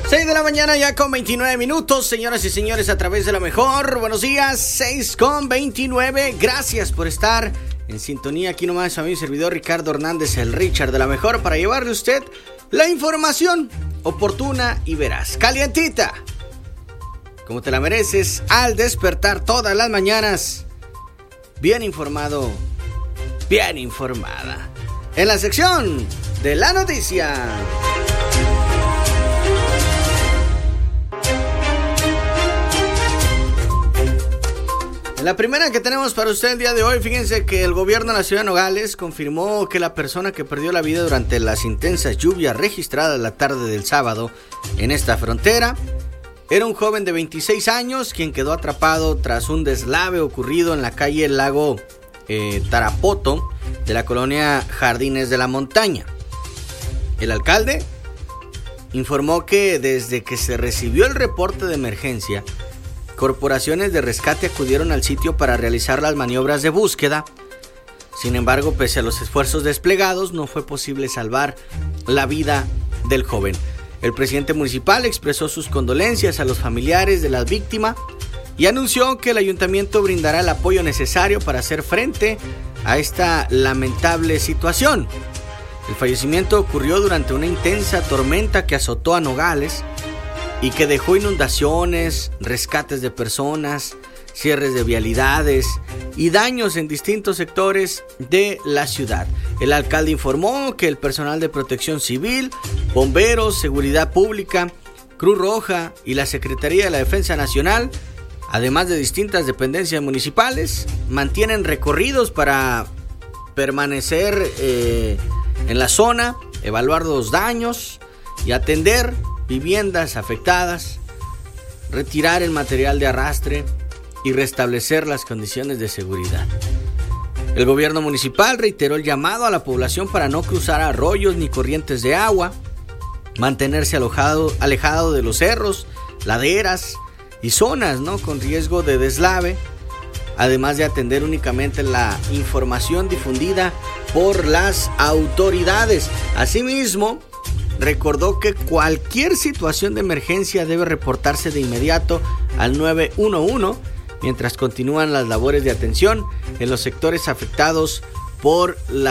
6 de la mañana ya con 29 minutos, señoras y señores, a través de la mejor. Buenos días, 6 con 29. Gracias por estar en sintonía. Aquí nomás a mi servidor Ricardo Hernández, el Richard de la mejor, para llevarle a usted la información oportuna y veraz, calientita, como te la mereces, al despertar todas las mañanas. Bien informado, bien informada. En la sección de la noticia. La primera que tenemos para usted el día de hoy, fíjense que el gobierno de la ciudad de Nogales confirmó que la persona que perdió la vida durante las intensas lluvias registradas la tarde del sábado en esta frontera era un joven de 26 años quien quedó atrapado tras un deslave ocurrido en la calle Lago Tarapoto de la colonia Jardines de la Montaña. El alcalde informó que desde que se recibió el reporte de emergencia, corporaciones de rescate acudieron al sitio para realizar las maniobras de búsqueda. Sin embargo, pese a los esfuerzos desplegados, no fue posible salvar la vida del joven. El presidente municipal expresó sus condolencias a los familiares de la víctima y anunció que el ayuntamiento brindará el apoyo necesario para hacer frente a esta lamentable situación. El fallecimiento ocurrió durante una intensa tormenta que azotó a Nogales y que dejó inundaciones, rescates de personas, cierres de vialidades y daños en distintos sectores de la ciudad. El alcalde informó que el personal de Protección Civil, bomberos, seguridad pública, Cruz Roja y la Secretaría de la Defensa Nacional, además de distintas dependencias municipales, mantienen recorridos para permanecer en la zona, evaluar los daños y atender viviendas afectadas, retirar el material de arrastre y restablecer las condiciones de seguridad. El gobierno municipal reiteró el llamado a la población para no cruzar arroyos ni corrientes de agua, mantenerse alejado de los cerros, laderas y zonas, con riesgo de deslave, además de atender únicamente la información difundida por las autoridades. Asimismo, recordó que cualquier situación de emergencia debe reportarse de inmediato al 911 mientras continúan las labores de atención en los sectores afectados por la